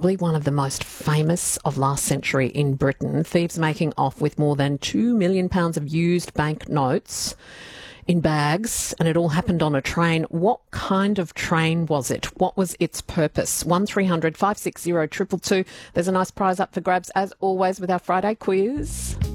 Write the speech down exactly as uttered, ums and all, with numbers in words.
probably one of the most famous of last century in Britain. Thieves making off with more than two million pounds of used banknotes in bags, and it all happened on a train. What kind of train was it? What was its purpose? one three hundred five six zero two two two. There's a nice prize up for grabs, as always, with our Friday quiz.